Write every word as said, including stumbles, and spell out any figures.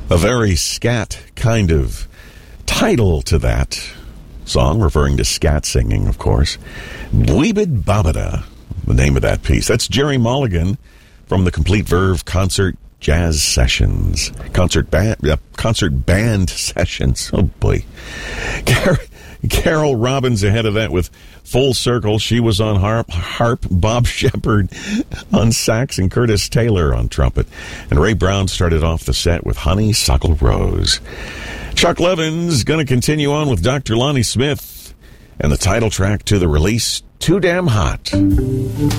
A very scat kind of title to that song, referring to scat singing, of course. Bweebid Babada, the name of that piece. That's Jerry Mulligan from the Complete Verve Concert Jazz Sessions. Concert band, uh, concert band sessions. Oh, boy. Car- Carol Robbins ahead of that with Full Circle. She was on harp, harp, Bob Shepard on sax, and Curtis Taylor on trumpet. And Ray Brown started off the set with Honeysuckle Rose. Chuck Levin's going to continue on with Doctor Lonnie Smith and the title track to the release, Too Damn Hot.